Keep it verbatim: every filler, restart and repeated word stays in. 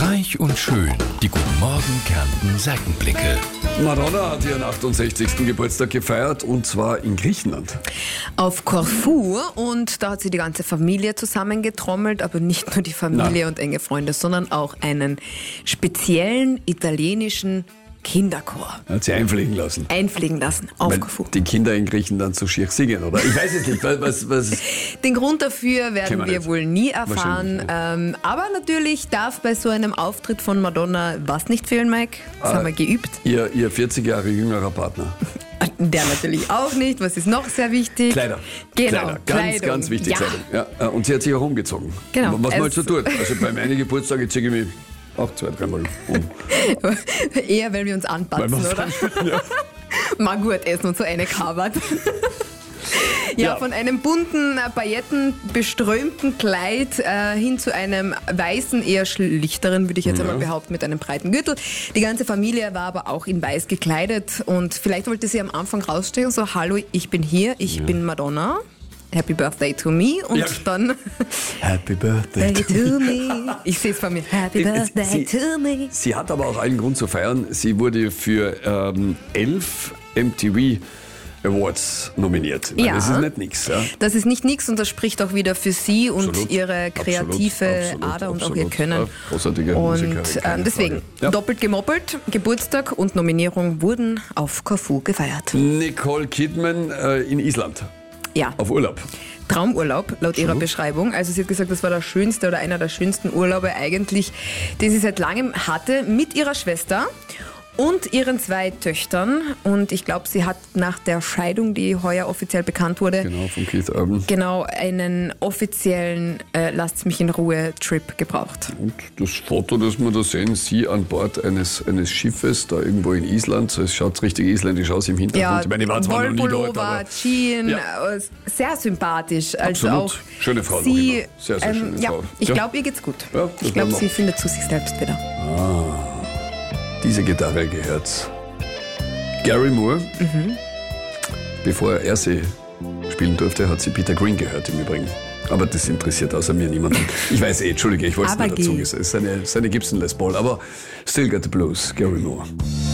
Reich und schön. Die Guten Morgen Kärnten Seitenblicke. Madonna hat ihren achtundsechzigsten Geburtstag gefeiert und zwar in Griechenland. Auf Korfu, und da hat sie die ganze Familie zusammengetrommelt, aber nicht nur die Familie Nein. und enge Freunde, sondern auch einen speziellen italienischen Kinderchor Hat sie einfliegen lassen. einfliegen lassen auf Weil Korfu. die Kinder in Griechenland so schier singen, oder? Ich weiß es nicht. Was, was, was Den Grund dafür werden Kennen wir wir nicht. wohl nie erfahren. Wahrscheinlich, Ähm, aber natürlich darf bei so einem Auftritt von Madonna was nicht fehlen, Mike. Das Ah. haben wir geübt. ihr, ihr vierzig Jahre jüngerer Partner. Der natürlich auch nicht. Was ist noch sehr wichtig? Kleider. Genau, Kleider. Ganz, Kleidung. ganz wichtig. Ja. Kleidung. Ja. Und sie hat sich auch umgezogen. Genau. Was man halt Es- so tut. Also bei meinen Geburtstagen ziehe ich mich auch zwei, dreimal um. Eher, weil wir uns anpassen, Weil oder? ja. Mal gut essen und so eine Kabert. Ja, Ja. von einem bunten, äh, paillettenbeströmten Kleid äh, hin zu einem weißen, eher schlichteren, würde ich jetzt einmal behaupten, mit einem breiten Gürtel. Die ganze Familie war aber auch in weiß gekleidet und vielleicht wollte sie am Anfang rausstehen, so, hallo, ich bin hier, ich bin Madonna. Happy Birthday to me. Und Ja. dann Happy Birthday. Birthday to me. Ich sehe es von mir. Happy Birthday Sie- to me. Sie hat aber auch allen Grund zu feiern. Sie wurde für ähm, elf M T V Awards nominiert. Ich meine, Ja. Das ist nicht nix. Ja? Das ist nicht nix und das spricht auch wieder für sie und Absolut. ihre kreative Absolut, absolut, Ader und auch absolut. ihr Können. Ja, großartige und Musikerin, keine ähm, deswegen, Frage. Ja. doppelt gemoppelt, Geburtstag und Nominierung wurden auf Korfu gefeiert. Nicole Kidman äh, in Island Ja, auf Urlaub. Traumurlaub laut ihrer Beschreibung. Also sie hat gesagt, das war der schönste oder einer der schönsten Urlaube eigentlich, den sie seit langem hatte, mit ihrer Schwester und ihren zwei Töchtern. Und ich glaube, sie hat nach der Scheidung, die heuer offiziell bekannt wurde, Genau, von Keith Urban. genau einen offiziellen äh, Lasst mich in Ruhe Trip gebraucht. Und das Foto, das wir da sehen, sie an Bord eines, eines Schiffes, da irgendwo in Island. So, es schaut richtig isländisch aus im Hintergrund. Ja, ich meine, ich war zwar noch nie dort, Wollpullover, aber Jean, Ja. äh, sehr sympathisch. Also Absolut. auch Schöne Frau noch sie, immer. Sehr, sehr schöne ja, Frau. Ich Ja. glaube, ihr geht's gut. Ja, das ich glaube, werden wir. sie findet zu sich selbst wieder. diese Gitarre gehört Gary Moore. Bevor er sie spielen durfte, hat sie Peter Green gehört im Übrigen. Aber das interessiert außer mir niemanden. Ich weiß eh, Entschuldige, ich wollte es Aber nur dazu geh. gesagt. Es ist seine, seine Gibson Les Paul, aber Still Got the Blues, Gary Moore.